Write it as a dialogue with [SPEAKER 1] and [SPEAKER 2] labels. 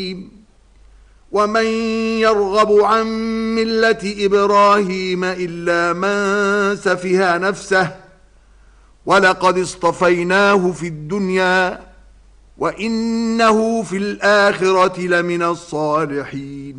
[SPEAKER 1] ومن يرغب عن ملة إبراهيم إلا من سفه نفسه ولقد اصطفيناه في الدنيا وإنه في الآخرة لمن الصالحين